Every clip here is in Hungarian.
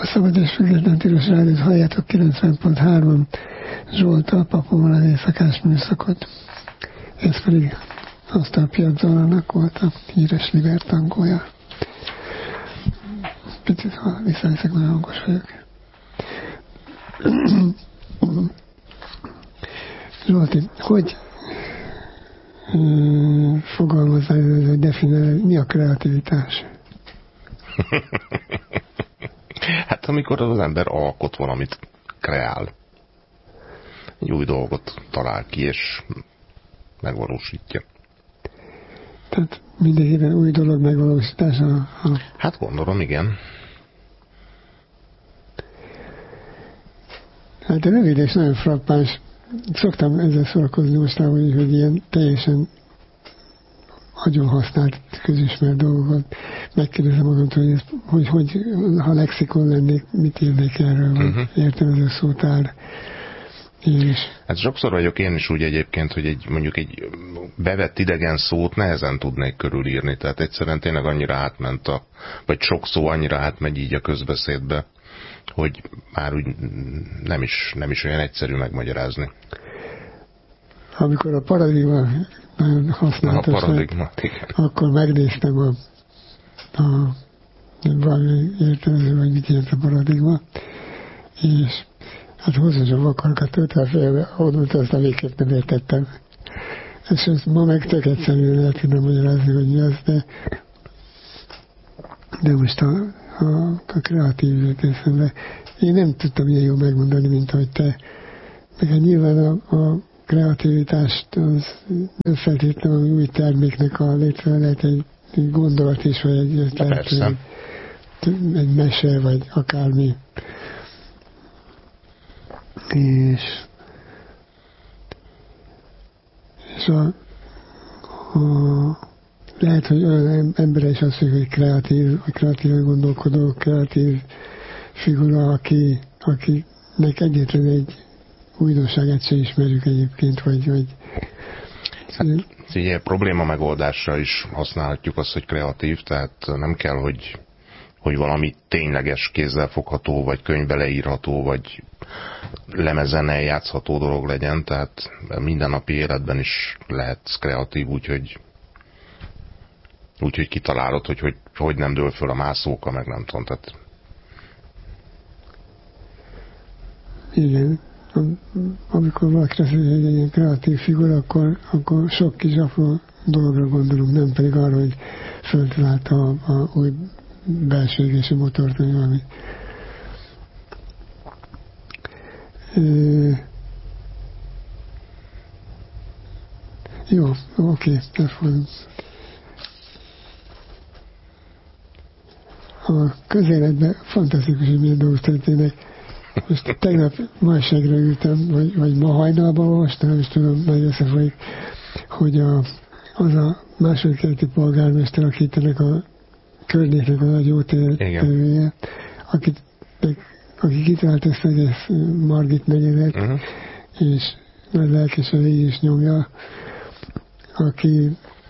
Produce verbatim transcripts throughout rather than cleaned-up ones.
A Szabad és Független Tilos Rádiót halljátok kilencven pont három Zsolttal, Papóval az éjszakás műszakot. Ez pedig Astor Piazzolla-nak volt a híres Liber tangója. Picit, ha visszaviszek, nagyon hangos vagyok. Zsolti, hogy uh, fogalmazzál, hogy definiálni, mi a kreativitás? Hát amikor az ember alkot valamit, kreál. Egy új dolgot talál ki, és megvalósítja. Tehát mindenképpen új dolog megvalósítása? A... Hát gondolom, igen. Hát rövid és nagyon frappáns. Szoktam ezzel szórakozni mostában, hogy, hogy ilyen teljesen nagyon használt, közismert dolgokat. Megkérdezem magamtól, hogy, ez, hogy, hogy ha lexikon lennék, mit írnék erről, vagy uh-huh. értelmező szótár. És... Hát sokszor vagyok én is úgy egyébként, hogy egy, mondjuk egy bevett idegen szót nehezen tudnék körülírni. Tehát egyszerűen tényleg annyira átment a, vagy sok szó annyira átmegy így a közbeszédbe, hogy már úgy nem is, nem is olyan egyszerű megmagyarázni. Amikor a paradigma nagyon használatos, a paradigma, akkor megnéztem a, a valami értelmező, hogy mit jelent a paradigma, és hát hozzá a vakarkat töltve a fejbe, ahol aztán végképp nem értettem. És ezt ma meg tök egyszerűen lehet tudna magyarázni, hogy mi az, de, de most a, a, a kreatív jött eszembe. Én nem tudtam ilyen jól megmondani, mint ahogy te. Meg hát nyilván a, a kreativitást az nem feltétlenül új terméknek a létre lehet egy, egy gondolat is, vagy egy, egy, lehet, egy, egy mese, vagy akármi. És, és a, a, lehet, hogy olyan embere is azt mondja, hogy kreatív, vagy kreatíven gondolkodó, kreatív figura, aki, akinek egyetlen egy újdonságát se ismerjük egyébként, vagy... vagy hát, ugye probléma megoldásra is használhatjuk azt, hogy kreatív, tehát nem kell, hogy, hogy valami tényleges kézzelfogható, vagy könyvbe leírható, vagy lemezen eljátszható dolog legyen, tehát mindennapi életben is lehetsz kreatív, úgyhogy úgyhogy kitalálod, hogy, hogy hogy nem dől föl a mászóka, meg nem tudom, tehát... Igen. Amikor valaki lesz egy ilyen kreatív figura, akkor, akkor sok kis apró dologra gondolunk, nem pedig arra, hogy föltalálta a, a új belső égési motort, vagy valami. E... Jó, oké, elfogadom. A közéletben fantasztikus, hogy milyen dolgok történnek. Most tegnap májságra ültem, vagy, vagy ma hajnalban olvastam, nem is tudom, nagy összefolyik, hogy a, az a második kerületi polgármester, akit ennek a környéknek a nagy jó terülője, akit, aki kitalált ezt egész Margit negyedet, uh-huh. és nagy lelkesen így is nyomja, aki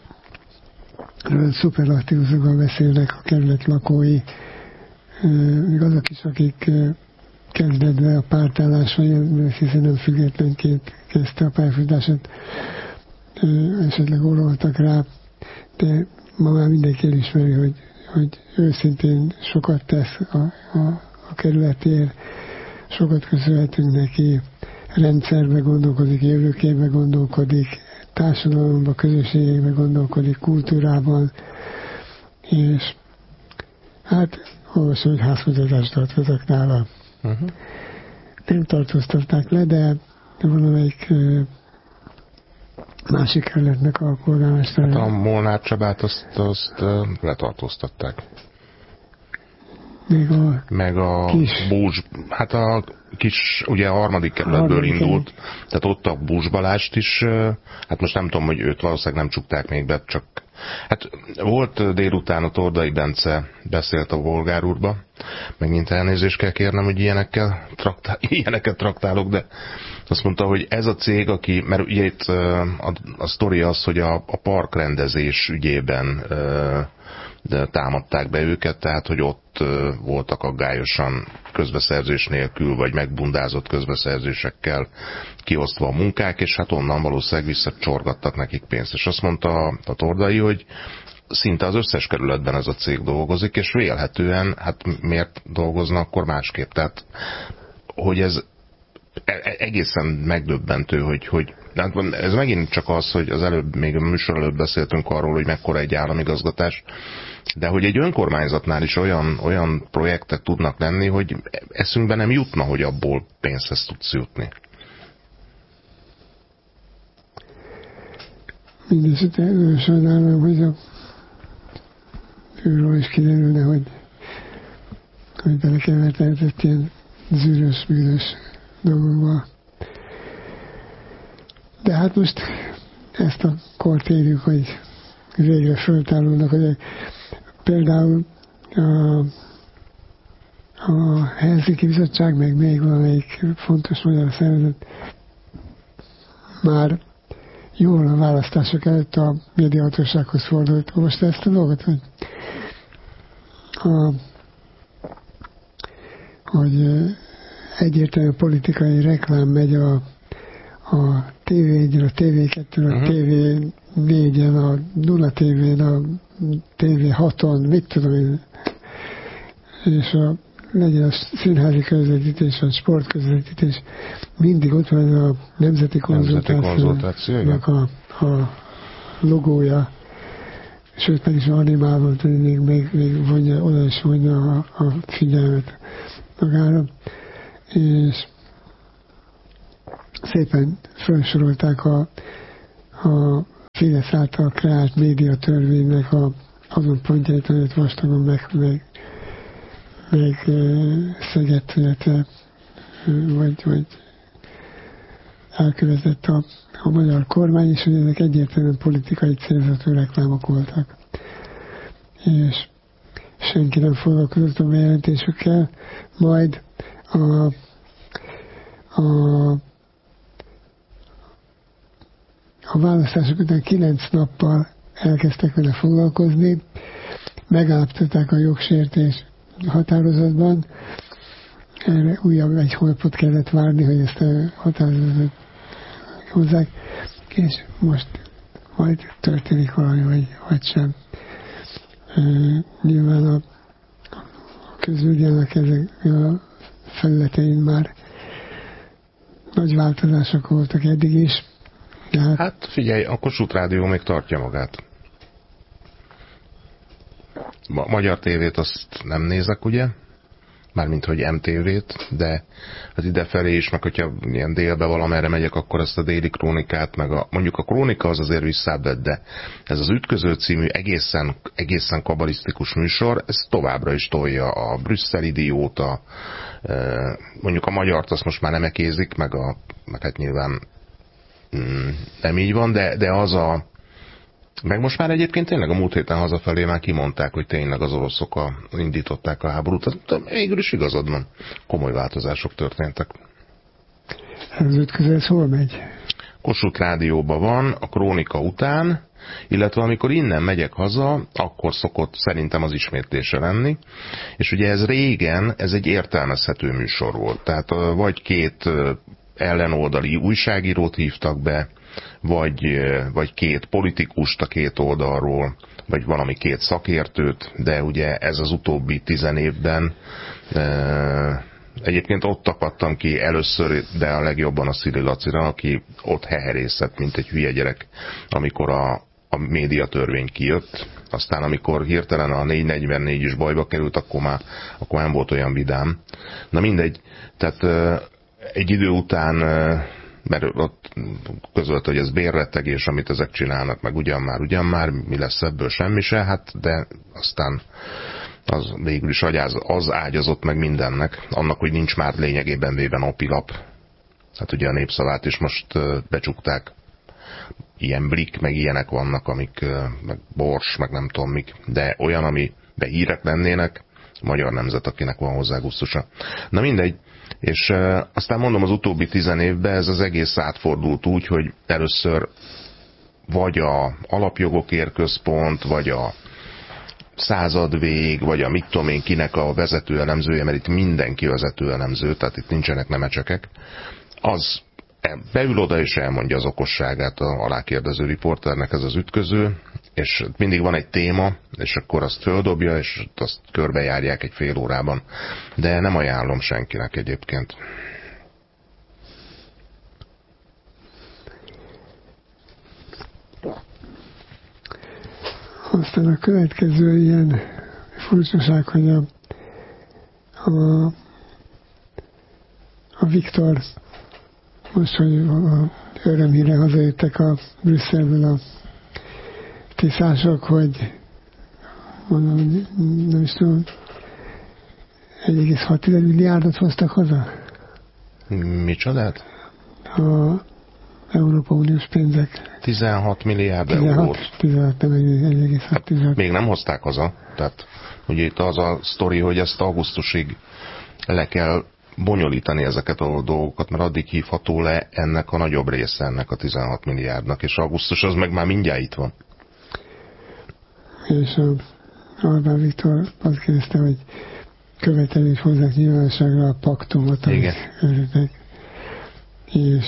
szuperlatívusokkal beszélnek a kerület lakói, még azok is, akik kezdetve a pártállás, vagy hiszen nem függetlenként kezdte a pályafutását, esetleg oroltak rá, de ma már mindenki elismeri, hogy, hogy őszintén sokat tesz a, a, a kerületért, sokat köszönhetünk neki, rendszerbe gondolkodik, jövőképbe gondolkodik, társadalomban, közösségekbe gondolkodik, kultúrában, és hát olvasom, hogy házkutatást tartoztak nála. Uh-huh. Nem tartóztatták le, de valamelyik uh, másik kerületnek a polgármester. Hát a Molnár Csabát azt, azt uh, letartóztatták. Még a meg a kis... Búzs, hát a kis, ugye a harmadik kerületből harmadik indult, kerület. Tehát ott a Búzs Balást is, hát most nem tudom, hogy őt valószínűleg nem csukták még be, csak hát volt délután a Tordai Bence beszélt a Bolgár úrba, megint elnézést kell kérnem, hogy ilyenekkel traktál, ilyeneket traktálok, de azt mondta, hogy ez a cég, aki, mert ugye itt a, a sztori az, hogy a, a parkrendezés ügyében de támadták be őket, tehát hogy ott voltak aggályosan közbeszerzés nélkül, vagy megbundázott közbeszerzésekkel kiosztva a munkák, és hát onnan valószínűleg visszacsorgattak nekik pénzt. És azt mondta a Tordai, hogy szinte az összes kerületben ez a cég dolgozik, és vélhetően, hát miért dolgozna akkor másképp? Tehát, hogy ez egészen megdöbbentő, hogy, hogy ez megint csak az, hogy az előbb, még a műsor előbb beszéltünk arról, hogy mekkora egy államigazgatás, de hogy egy önkormányzatnál is olyan, olyan projektek tudnak lenni, hogy eszünkbe nem jutna, hogy abból pénzhez tudsz jutni. Mindesetre sajnálom, hogy a őről is kiderülne, hogy, hogy belekevertetett ilyen zűrös, bűnös dolgokba. De hát most ezt a kort érjük, hogy végre föltárulnak, hogy például a, a Helsinki Bizottság, meg még valamelyik fontos magyar szervezet már jól a választások előtt a médiahatósághoz fordult. Most ezt a dolgot, hogy, a, hogy egyértelmű politikai reklám megy a, a té vé egyről, a té vé kettőről, a té vé négyen, a Duna té vén, a té vé haton, mit tudom én, és a, legyen a színházi közvetítés, a sportközvetítés, mindig ott van a Nemzeti Konzultációnak a, a logója, sőt meg is animálva, hogy még, még, még vonja, oda is vonja a, a figyelmet magára, és szépen felsorolták a, a Fidesz által kreált médiatörvénynek a, azon pontjait, amit vastagon meg, meg, meg szegett, illetve vagy, vagy elkövetett a, a magyar kormány, és hogy ezek egyértelműen politikai célzatú reklámok voltak. És senki nem foglalkozott a bejelentésekkel, majd a, a, a választások után kilenc nappal elkezdtek vele foglalkozni, megállapították a jogsértés határozatban, erre újabb egy hónapot kellett várni, hogy ezt a határozatot hozzák, és most majd történik valami, vagy, vagy sem. E, nyilván a, a közügyelnek ezek a felületein már nagy változások voltak eddig is. Hát, hát figyelj, a Kossuth Rádió még tartja magát. A Magyar tévét azt nem nézek, ugye? Mármint, hogy em té vét, de az idefelé is, meg hogyha ilyen délbe valamerre megyek, akkor ezt a déli krónikát, meg a, mondjuk a krónika az azért visszávett, de ez az Ütköző című egészen, egészen kabalisztikus műsor, ez továbbra is tolja a Brüsszel idióta, mondjuk a magyart azt most már nem ekézik, meg, a, meg hát nyilván mm, nem így van, de, de az a meg most már egyébként tényleg a múlt héten hazafelé már kimondták, hogy tényleg az oroszok a, indították a háborút. De végül is igazad van. Komoly változások történtek. Az ütközés hol megy? Kossuth Rádióban van, a krónika után, illetve amikor innen megyek haza, akkor szokott szerintem az ismétlése lenni. És ugye ez régen, ez egy értelmezhető műsor volt. Tehát vagy két ellenoldali újságírót hívtak be, vagy, vagy két politikust a két oldalról, vagy valami két szakértőt, de ugye ez az utóbbi tizen évben e, egyébként ott akadtam ki először, de a legjobban a Szili Lacira, aki ott heherészett, mint egy hülye gyerek, amikor a, a médiatörvény kijött. Aztán amikor hirtelen a négyszáznegyvennégy is bajba került, akkor már, akkor nem volt olyan vidám. Na mindegy, tehát e, egy idő után e, mert ott közölt, hogy ez bérrettegés, amit ezek csinálnak, meg ugyan már, ugyan már, mi lesz ebből, semmi se, hát de aztán az végül is agyáz, az ágyazott meg mindennek, annak, hogy nincs már lényegében véve napilap. Hát ugye a Népszavát is most becsukták, ilyen Blik, meg ilyenek vannak, amik, meg Bors, meg nem tudom mik, de olyan, ami be hírek lennének, Magyar Nemzet, akinek van hozzá gusztusa. Na mindegy, és e, aztán mondom, az utóbbi tizen évben ez az egész átfordult úgy, hogy először vagy a Alapjogokért Központ, vagy a század vég, vagy a mit tudom én kinek a vezető elemzője, mert itt mindenki vezető elemző, tehát itt nincsenek nemecsekek, az beül oda és elmondja az okosságát a alákérdező riporternek, ez az ütköző, és mindig van egy téma, és akkor azt földobja, és azt körbejárják egy fél órában. De nem ajánlom senkinek egyébként. Aztán a következő ilyen furcsaság, hogy a, a, a Viktor, most, hogy a örömhíre hazajöttek a Brüsszelből a tiszások, hogy mondom, nem is tudom, egy egész hat milliárdot hoztak haza. Micsodát? A Európai Uniós pénzek. tizenhat milliárd tizenhat, eurót. tizenhat, nem egy egész hat. Hát még nem hozták haza. Tehát ugye itt az a sztori, hogy ezt augusztusig le kell bonyolítani ezeket a dolgokat, mert addig hívható le ennek a nagyobb része ennek a tizenhat milliárdnak, és augusztus az meg már mindjárt itt van. És a Orbán Viktor azt kérdezte, hogy követelés hozzák nyilvánosságra a paktumot, amit őrültek. És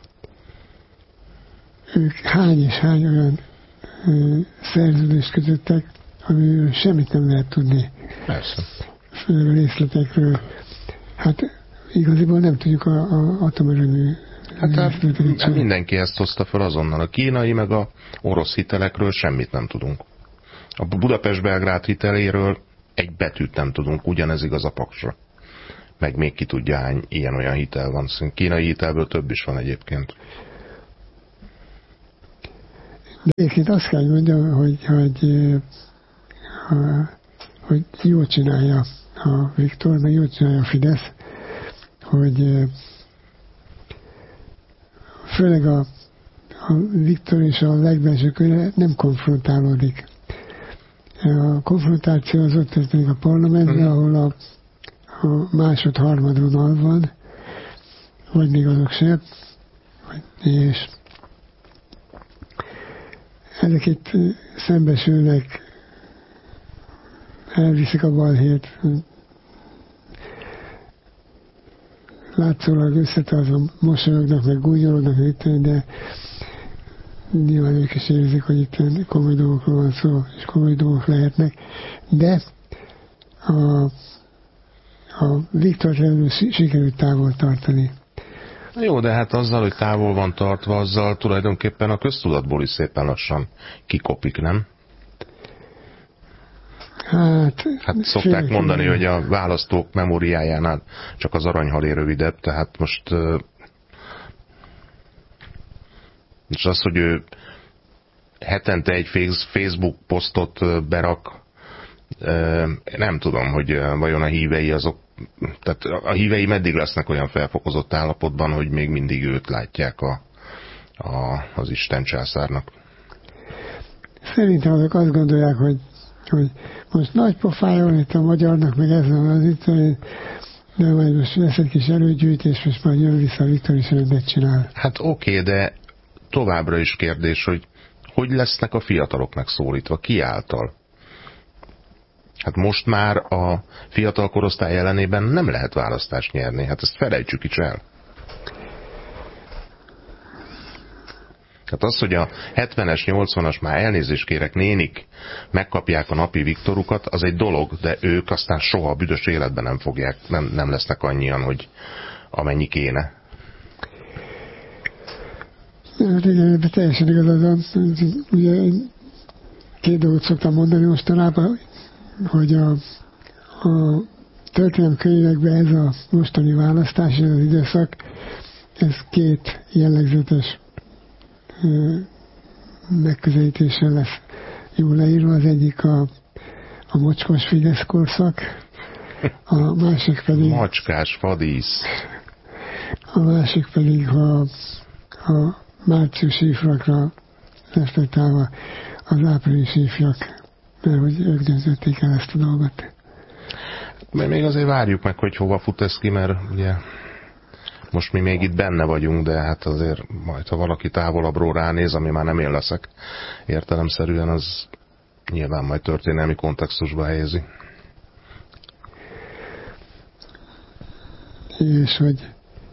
ők hány és hány olyan ö, szerződést kötöttek, amiről semmit nem lehet tudni. Persze. Főleg a részletekről. Hát igaziból nem tudjuk a, a atomerőmű. Hát, hát mindenki ezt hozta fel azonnal. A kínai meg a orosz hitelekről semmit nem tudunk. A Budapest-Belgrád hiteléről egy betűt nem tudunk, ugyanez igaz a Paksra. Meg még ki tudja, hány ilyen-olyan hitel van. Kínai hitelből több is van egyébként. De egyébként azt kell mondjam, hogy, hogy, hogy, hogy jól csinálja a Viktor, meg jól csinálja a Fidesz, hogy főleg a, a Viktor és a legbelső köre nem konfrontálódik. A konfrontáció az ott történik a parlamentben, ahol a, a másod-harmadonal van, vagy még azok sem, és ezek itt szembesülnek, elviszik a balhét, látszólag összetartva mosolyognak, meg gúnyolódnak, de nyilván ők is érzik, hogy itt komoly dolgokról van szó, és komoly dolgok lehetnek, de a, a Viktor sikerült távol tartani. Jó, de hát azzal, hogy távol van tartva, azzal tulajdonképpen a köztudatból is szépen lassan kikopik, nem? Hát, hát szokták mondani, hogy a választók memóriájánál csak az aranyhalé rövidebb, tehát most és az, hogy ő hetente egy Facebook posztot berak, nem tudom, hogy vajon a hívei azok, tehát a hívei meddig lesznek olyan felfokozott állapotban, hogy még mindig őt látják a, a, az Isten császárnak. Szerintem azok azt gondolják, hogy, hogy most nagy pofája van itt a magyarnak, meg ez van az itt, de majd most lesz egy kis előgyűjtés, most majd jön vissza Viktor is rendet csinál. Hát oké, okay, de továbbra is kérdés, hogy hogy lesznek a fiatalok megszólítva, ki által? Hát most már a fiatal korosztály ellenében nem lehet választást nyerni, hát ezt felejtsük is el. Hát az, hogy a hetvenes, nyolcvanas, már elnézést kérek, nénik megkapják a napi Viktorukat, az egy dolog, de ők aztán soha a büdös életben nem fogják, nem, nem lesznek annyian, hogy amennyi kéne. Hát igen, de teljesen igazad van. Ugye két dolgot szoktam mondani mostanában, hogy a, a történelemkönyvekben ez a mostani választás, ez az időszak, ez két jellegzetes megközelítéssel lesz jól leírva. Az egyik a, a mocskos Fidesz korszak, a másik pedig... Macskás fadísz. A másik pedig a, a márciusi ifjakra reflektálva az áprilisi ifjak, mert hogy ők döntötték el ezt a dolgot. Mert még azért várjuk meg, hogy hova fut ez ki, mert ugye most mi még itt benne vagyunk, de hát azért majd, ha valaki távolabbról ránéz, ami már nem én leszek értelemszerűen, az nyilván majd történelmi kontextusba helyezi. És hogy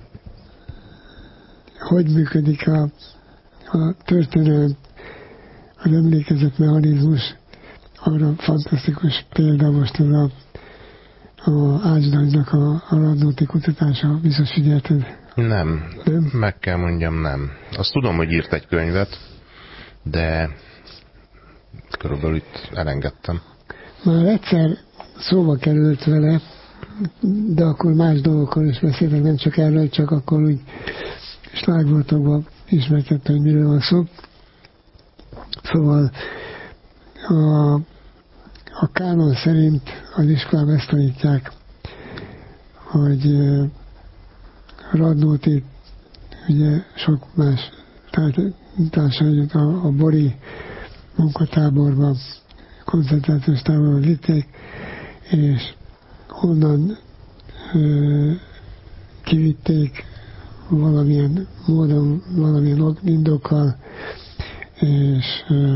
hogy működik a, a történelem, az emlékezet mechanizmus, arra fantasztikus példa most ez a, a Ácsdanynak a, a Radnóti kutatása, biztos figyelted? Nem, nem, meg kell mondjam, nem. Azt tudom, hogy írt egy könyvet, de körülbelül itt elengedtem. Már egyszer szóba került vele, de akkor más dolgokról is beszéltek, nem csak erről, csak akkor úgy slágvortokban ismertette, hogy miről van szó. Szóval a, a kánon szerint az iskolában ezt tanítják, hogy Radnóti, ugye sok más társai a, a Bori munkatáborban, koncentrációs táborban vitték, és onnan ö, kivitték valamilyen módon, valamilyen indokkal, és, ö,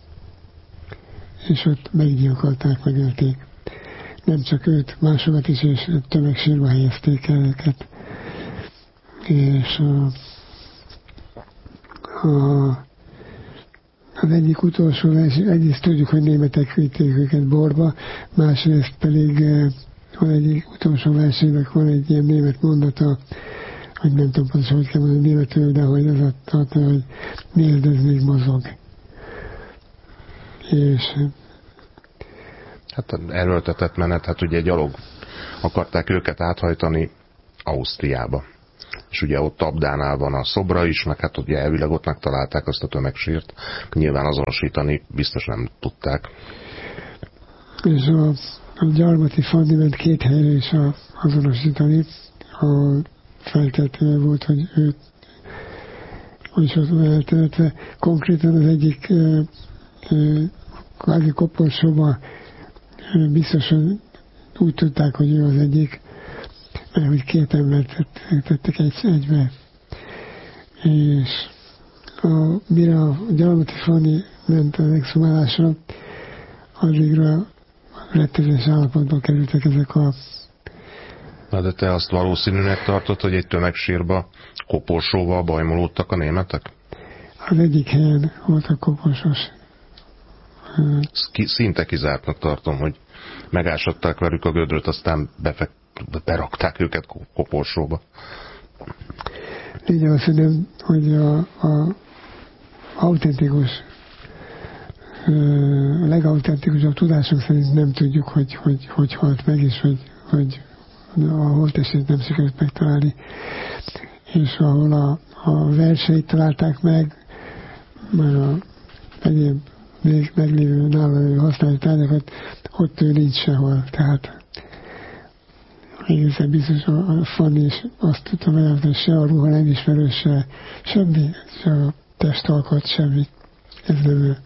és ott meggyilkolták, megölték. Nem csak őt, másokat is, és tömegsírba helyezték el őket. És a, a, az egyik utolsó vers, egyrészt tudjuk, hogy németek vitték őket Borba, másrészt pedig van egyik utolsó versének van egy ilyen német mondata, hogy nem tudom pontosan, hogy kell mondani németül, de hogy az adta, hogy nézd, ez még mozog. És hát erőltetett menet, hát ugye gyalog akarták őket áthajtani Ausztriába. És ugye ott Abdánál van a szobra is, meg hát ugye elvileg ott megtalálták azt a tömegsírt. Nyilván azonosítani biztos nem tudták. És a, a Gyarmati Fanni ment két helyre is a, azonosítani. A feltétele volt, hogy őt is ott van eltemetve. Konkrétan az egyik ö, ö, kvázi koporsóban biztosan úgy tudták, hogy ő az egyik, mert hogy két embert tettek egy, egybe. És a, mire a Gyarmati Fanni ment az exhumálásra, addigra rettenetes állapotban kerültek ezek a... Na de te azt valószínűnek tartod, hogy egy tömegsírba koporsóval bajmolódtak a németek? Az egyik helyen voltak koporsos. Szinte kizártnak tartom, hogy megásatták velük a gödröt, aztán befek, berakták őket koporsóba. Lényeg azt mondom, hogy a, a autentikus, a legautentikusabb tudásunk szerint nem tudjuk, hogy hogy, hogy halt meg, és hogy, hogy a holttestét nem sikerült megtalálni. És ahol a, a verseit találták meg, már a egyéb még meglévő nála használni tárgyakat, ott ő nincs sehol. Tehát egészen biztos a, a Fanni is azt tudta meg, hogy se a ruha nem ismerő, se semmi, se a testalkat, semmi. Ez nem ő.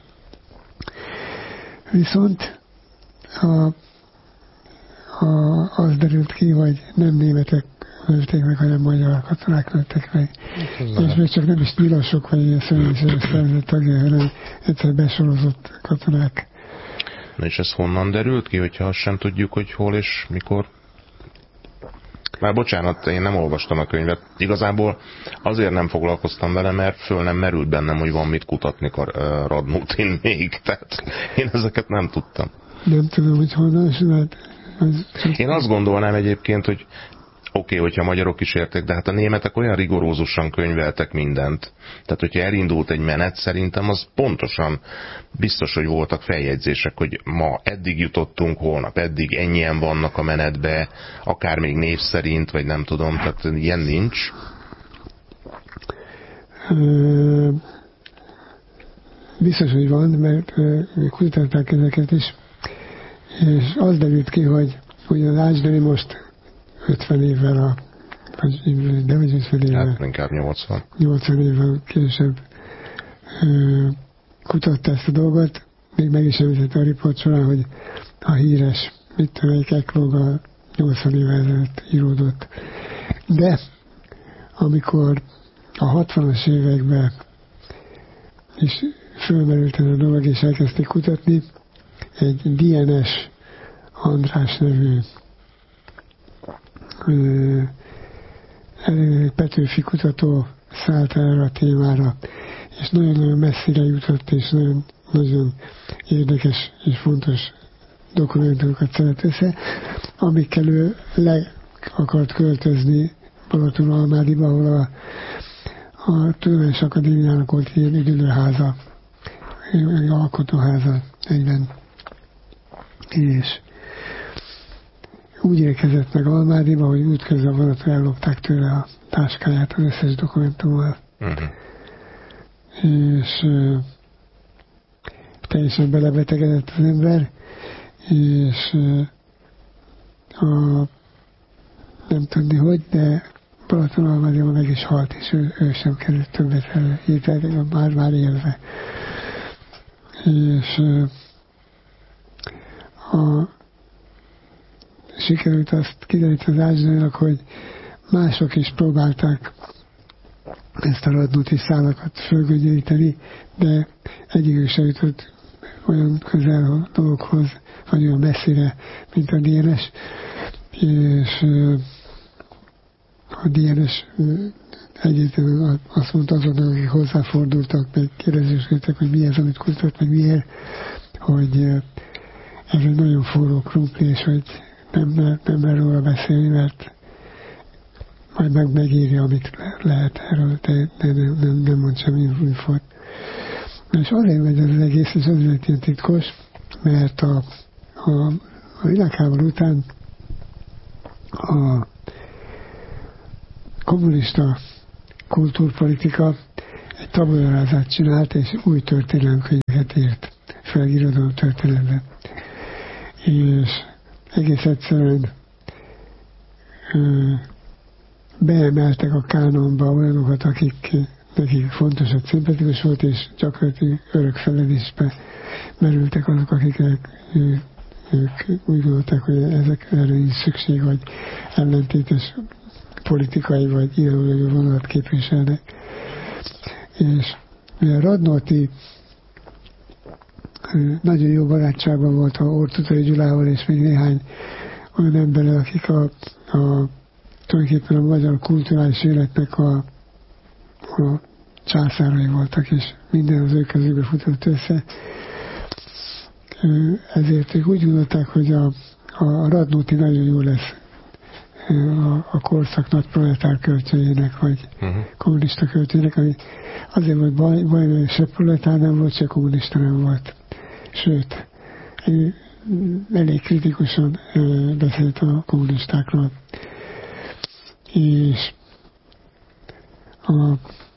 Viszont a, a, az derült ki, hogy nem németek ölték meg, hanem magyar katonák öltek meg. És még csak nem is nyilasok, vagy ilyen személyszerű szervezet tagjai, hanem egyszer besorozott katonák. Na és ez honnan derült ki, hogyha azt sem tudjuk, hogy hol és mikor? Már bocsánat, én nem olvastam a könyvet. Igazából azért nem foglalkoztam vele, mert föl nem merült bennem, hogy van mit kutatni Radnótin még. Tehát én ezeket nem tudtam. Nem tudom, hogy honnan, mert... Én azt gondolnám egyébként, hogy oké, okay, hogyha magyarok is érték, de hát a németek olyan rigorózusan könyveltek mindent. Tehát, hogyha elindult egy menet, szerintem az pontosan biztos, hogy voltak feljegyzések, hogy ma eddig jutottunk, holnap eddig, ennyien vannak a menetbe, akár még név szerint, vagy nem tudom, tehát ilyen nincs. Ö, biztos, hogy van, mert kutatták ezeket is, és az derült ki, hogy ugye az Ácsdani most ötven évvel, a, vagy nem is ötven évvel. Hát inkább nyolcvan. nyolcvan évvel később ö, kutatta ezt a dolgot, még meg is említette a riport során, hogy a híres, mit tudom, egy eklóga nyolcvan évvel ezelőtt íródott. De amikor a hatvanas években is fölmerült ez a dolog, és elkezdték kutatni. Egy dé en es András nevű egy Petőfi kutató szállt erre a témára, és nagyon-nagyon messzire jutott, és nagyon, nagyon érdekes és fontos dokumentumokat szedett össze, amikkel ő le akart költözni Balatonalmádiba, ahol a, a Tudományos Akadémiának volt ilyen üdülőháza, egy alkotóháza egyben. És úgy érkezett meg Almádiba, hogy útközben Balaton ellopták tőle a táskáját az összes dokumentummal. Uh-huh. És uh, teljesen belebetegedett az ember, és uh, a, nem tudni hogy, de Balatonalmádiban meg is halt, és ő, ő sem került többet el, hirtelen már-már élve. És uh, a sikerült azt kideríteni az Ázsnának, hogy mások is próbálták ezt a Radnóti szálakat fölgöngyölíteni, de egyikük sem jutott olyan közel a dologhoz, vagy olyan messzire, mint a dé en es. És a dé en es egyébként azt mondta azoknak, akik hozzáfordultak, meg kérdezősködtek, hogy mi ez, amit kutat, meg miért, hogy ez egy nagyon forró krumpli, és hogy nem, nem, nem lehet róla beszélni, mert majd meg megírja, amit le, lehet erről, de, de nem, nem, nem mond semmi infót. És azért megy ez az egész, és azért ilyen titkos, mert a, a, a világháború után a kommunista kultúrpolitika egy tabulárázát csinált, és új történelemkönyveket írt fel irodalom történelemben. És egész egyszerűen ö, beemeltek a kánonba olyanokat, akik nekik fontos, hogy szimpatikus volt, és gyakorlatilag örökfeledésbe merültek azok, akik ő, ők úgy gondolták, hogy ezek erre nincs szükség, vagy ellentétes politikai vagy ideológiai vonalat képviselnek. És mivel Radnóti nagyon jó barátságban volt a Ortutay Gyulával, és még néhány olyan emberrel, akik a, a, tulajdonképpen a magyar kulturális életnek a, a császárai voltak, és minden az ő kezükbe futott össze. Ezért ők úgy gondolták, hogy a, a Radnóti nagyon jó lesz a, a korszak nagy proletár költőjének, vagy uh-huh. kommunista költőjének, ami azért volt baj, baj, hogy se proletár nem volt, se kommunista nem volt. Sőt, elég kritikusan beszélt a kommunistákról. És a,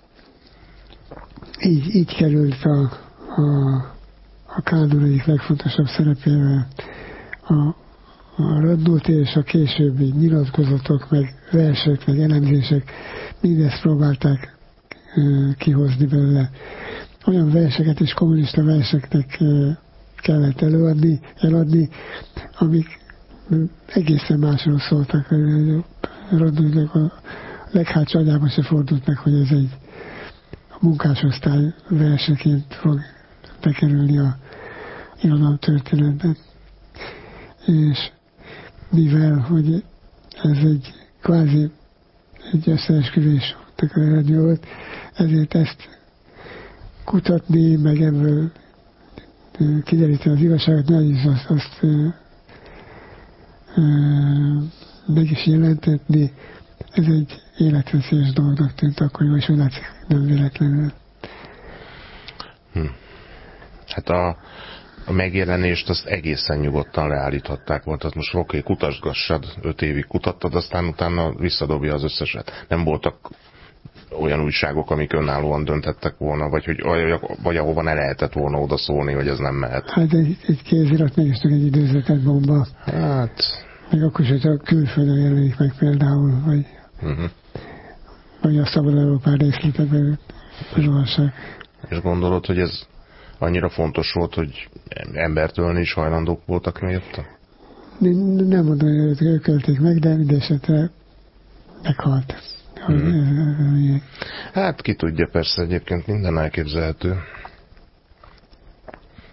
így, így került a, a, a kánon egyik legfontosabb szerepével a, a Radnóti, és a későbbi nyilatkozatok, meg versek, meg elemzések, mindezt próbálták uh, kihozni belőle. Olyan verseket és kommunista verseknek uh, kellett előadni, eladni, amik egészen másról szóltak. Radnótinak a leghátsó agyában se fordult meg, hogy ez egy a munkásosztály verseként fog bekerülni a irodalom történetben. És mivel, hogy ez egy kvázi egy összeesküvés eredmény volt, ezért ezt kutatni, meg ebből kideríteni az igazságot, nagy is azt, azt ö, ö, meg is jelentetni. Ez egy életveszélyes dolognak tűnt akkor, és úgy látszik, nem véletlenül. Hm. Hát a, a megjelenést azt egészen nyugodtan leállíthatták volt. Az most oké, kutasgassad, öt évig kutattad, aztán utána visszadobja az összeset. Nem voltak olyan újságok, amik önállóan döntettek volna, vagy, hogy, vagy ahova ne lehetett volna oda szólni, hogy ez nem mehet. Hát egy, egy kézirat mégis csak egy időzített bomba. Hát... Még akkor is, hogy a külföldön jelenik meg például, vagy, uh-huh. vagy a Szabad Európán részletekben olvassák. És gondolod, hogy ez annyira fontos volt, hogy embert ölni is hajlandók voltak miatta? Nem mondom, hogy ők ölték meg, de mindesetre meghalt. Hmm. Hát ki tudja, persze egyébként minden elképzelhető.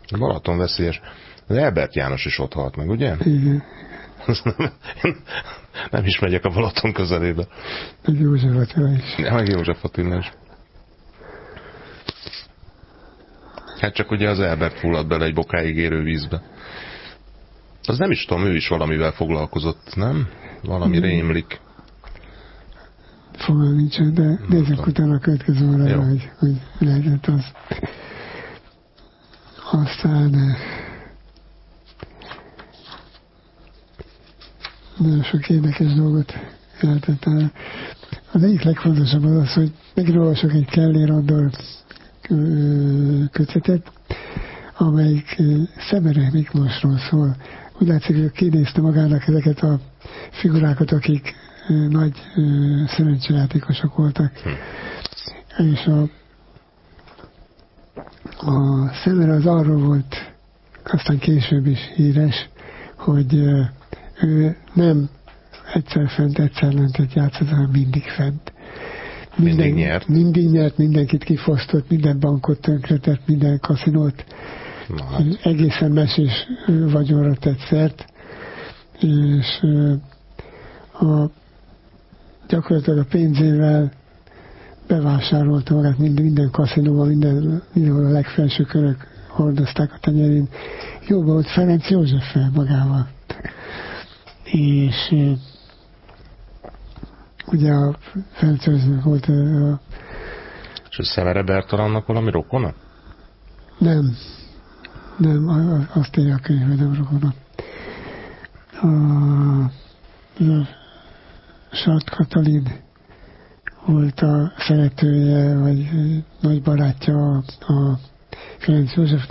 Balaton veszélyes. De Elbert János is ott halt meg, ugye? Igen. nem, nem is megyek a Balaton közelébe. Meg József Attila is. Ja, meg József Attila is. Hát csak ugye az Elbert fulladt bele egy bokáig érő vízbe. Az nem is tudom, ő is valamivel foglalkozott, nem? Valami Igen. rémlik. Fogalm nincsen, de nézzük utána a következő órára, hogy, hogy lehetett az. Aztán nagyon sok érdekes dolgot jelentett el. Az egyik legfontosabb az az, hogy megolvasok egy Kellér Andor kötetet, amelyik Szemere Miklósról szól. Úgy látszik, hogy kinézte magának ezeket a figurákat, akik nagy szerencsejátékosok voltak. Hm. És a, a Szemere az arról volt, aztán később is híres, hogy ő nem egyszer fent, egyszer lentett játszott, hanem mindig fent. Minden, mindig nyert. Mindig nyert, mindenkit kifosztott, minden bankot tönkretett, minden kaszinót. Hát. Egészen mesés vagyonra tett szert, és a, gyakorlatilag a pénzével bevásárolta magát minden, minden kaszinóban, minden, mindenhol a legfelső körök hordozták a tenyerén. Jóban volt Ferenc Józseffel magával. És ugye a Ferenc József volt a, a és a Szemere Bertalannak valami rokona? Nem. Nem, azt írja a könyvben, nem rokona. A, a Sart Katalin volt a szeretője, vagy nagy barátja a, a Ferenc József